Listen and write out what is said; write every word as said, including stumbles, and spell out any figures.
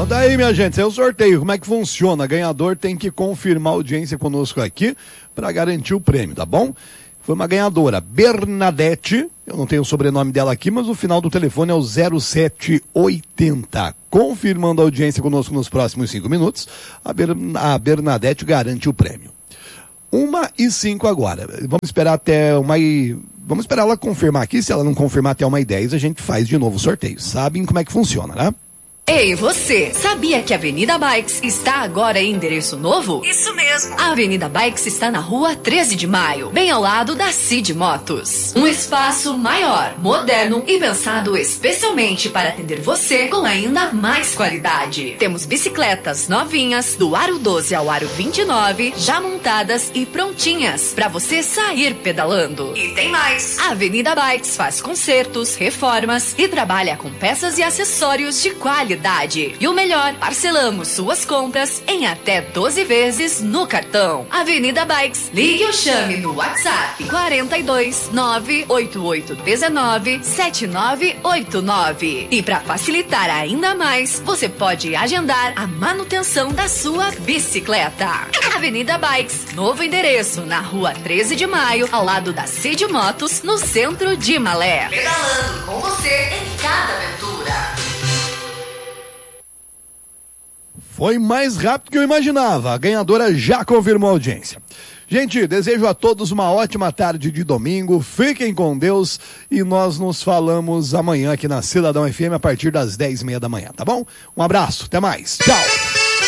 Então daí, minha gente, esse é o sorteio. Como é que funciona? Ganhador tem que confirmar a audiência conosco aqui para garantir o prêmio, tá bom? Foi uma ganhadora, Bernadette, eu não tenho o sobrenome dela aqui, mas o final do telefone é o zero sete oitenta. Confirmando a audiência conosco nos próximos cinco minutos, a, Ber- a Bernadette garante o prêmio. Uma e cinco agora. Vamos esperar até uma e... Vamos esperar ela confirmar aqui. Se ela não confirmar até uma e dez, a gente faz de novo o sorteio. Sabem como é que funciona, né? Ei, você, sabia que a Avenida Bikes está agora em endereço novo? Isso mesmo. A Avenida Bikes está na rua treze de maio, bem ao lado da Cid Motos. Um espaço maior, moderno e pensado especialmente para atender você com ainda mais qualidade. Temos bicicletas novinhas, do aro doze ao aro vinte e nove, já montadas e prontinhas para você sair pedalando. E tem mais. A Avenida Bikes faz consertos, reformas e trabalha com peças e acessórios de qualidade. E o melhor, parcelamos suas compras em até doze vezes no cartão. Avenida Bikes, ligue ou chame no WhatsApp quarenta e dois, nove oito oito um nove, sete nove oito nove. E para facilitar ainda mais, você pode agendar a manutenção da sua bicicleta. Avenida Bikes, novo endereço na rua treze de maio, ao lado da Cid Motos, no centro de Malé. Pedalando com você em cada aventura. Foi mais rápido que eu imaginava. A ganhadora já confirmou a audiência. Gente, desejo a todos uma ótima tarde de domingo. Fiquem com Deus e nós nos falamos amanhã aqui na Cidadão F M a partir das dez e meia da manhã, tá bom? Um abraço, até mais. Tchau.